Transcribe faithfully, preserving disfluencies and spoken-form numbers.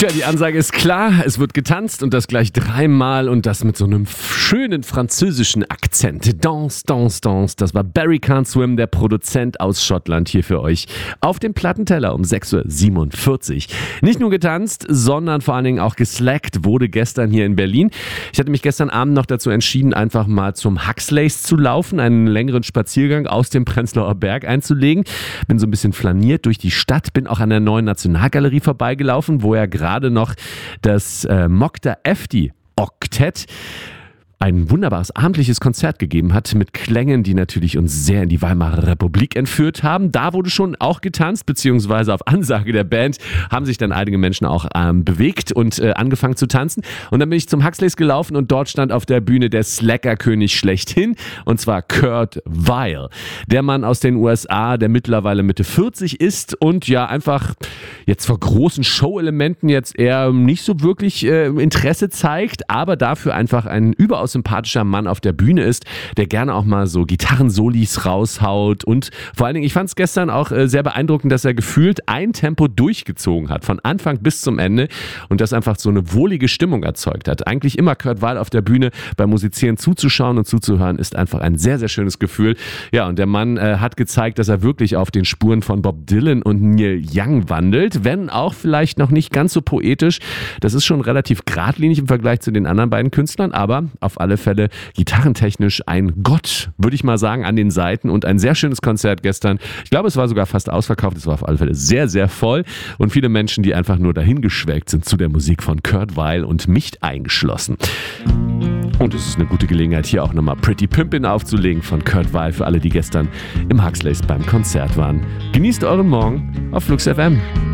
Tja, die Ansage ist klar, es wird getanzt und das gleich dreimal und das mit so einem schönen französischen Akzent. Danse, danse, danse. Das war Barry Can't Swim, der Produzent aus Schottland, hier für euch auf dem Plattenteller um sechs Uhr siebenundvierzig. Nicht nur getanzt, sondern vor allen Dingen auch geslackt wurde gestern hier in Berlin. Ich hatte mich gestern Abend noch dazu entschieden, einfach mal zum Huxleys zu laufen, einen längeren Spaziergang aus dem Prenzlauer Berg einzulegen. Bin so ein bisschen flaniert durch die Stadt, bin auch an der neuen Nationalgalerie vorbeigelaufen, wo ja gerade noch das äh, Mokta Efti Oktett ein wunderbares abendliches Konzert gegeben hat mit Klängen, die natürlich uns sehr in die Weimarer Republik entführt haben. Da wurde schon auch getanzt, beziehungsweise auf Ansage der Band haben sich dann einige Menschen auch ähm, bewegt und äh, angefangen zu tanzen. Und dann bin ich zum Huxleys gelaufen und dort stand auf der Bühne der Slacker-König schlechthin, und zwar Kurt Weill. Der Mann aus den U S A, der mittlerweile Mitte vierzig ist und ja einfach jetzt vor großen Show-Elementen jetzt eher nicht so wirklich äh, Interesse zeigt, aber dafür einfach ein überaus sympathischer Mann auf der Bühne ist, der gerne auch mal so Gitarrensolis raushaut, und vor allen Dingen, ich fand es gestern auch äh, sehr beeindruckend, dass er gefühlt ein Tempo durchgezogen hat, von Anfang bis zum Ende, und das einfach so eine wohlige Stimmung erzeugt hat. Eigentlich immer Kurt Weill auf der Bühne beim Musizieren zuzuschauen und zuzuhören, ist einfach ein sehr, sehr schönes Gefühl. Ja, und der Mann äh, hat gezeigt, dass er wirklich auf den Spuren von Bob Dylan und Neil Young wandelt, wenn auch vielleicht noch nicht ganz so poetisch. Das ist schon relativ geradlinig im Vergleich zu den anderen beiden Künstlern, aber auf alle Fälle gitarrentechnisch ein Gott, würde ich mal sagen, an den Seiten, und ein sehr schönes Konzert gestern. Ich glaube, es war sogar fast ausverkauft. Es war auf alle Fälle sehr, sehr voll und viele Menschen, die einfach nur dahin geschwelgt sind zu der Musik von Kurt Weill, und mich eingeschlossen. Und es ist eine gute Gelegenheit, hier auch nochmal Pretty Pimpin' aufzulegen von Kurt Weill für alle, die gestern im Huxleys beim Konzert waren. Genießt euren Morgen auf Flux F M.